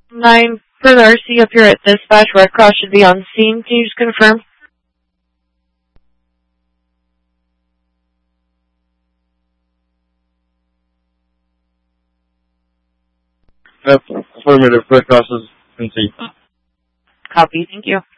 9, for the RC up here at dispatch, Red Cross should be on scene. Can you just confirm? Yep, affirmative. Red Cross is on scene. Copy, thank you.